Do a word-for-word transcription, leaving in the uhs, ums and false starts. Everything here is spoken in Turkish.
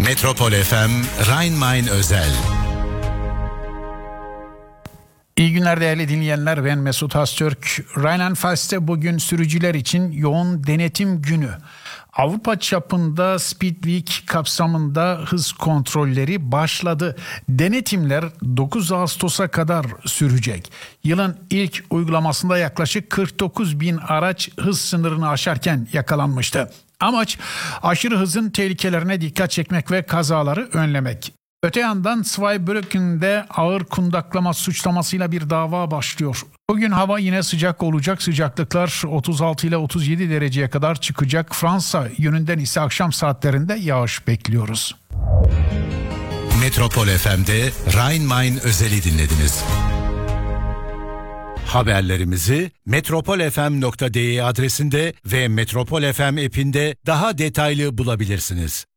Metropol F M Rhein-Main özel. İyi günler değerli dinleyenler, ben Mesut Öztürk. Rheinland-Pfalz'te bugün sürücüler için yoğun denetim günü. Avrupa çapında Speed Week kapsamında hız kontrolleri başladı. Denetimler dokuz Ağustos'a kadar sürecek. Yılın ilk uygulamasında yaklaşık kırk dokuz bin araç hız sınırını aşarken yakalanmıştı. Amaç aşırı hızın tehlikelerine dikkat çekmek ve kazaları önlemek. Öte yandan Zweibrücken'de ağır kundaklama suçlamasıyla bir dava başlıyor. Bugün hava yine sıcak olacak. Sıcaklıklar otuz altı ile otuz yedi dereceye kadar çıkacak. Fransa yönünden ise akşam saatlerinde yağış bekliyoruz. Metropol F M'de Rhein-Main özeli dinlediniz. Haberlerimizi metropolfm nokta de adresinde ve Metropol F M app'inde daha detaylı bulabilirsiniz.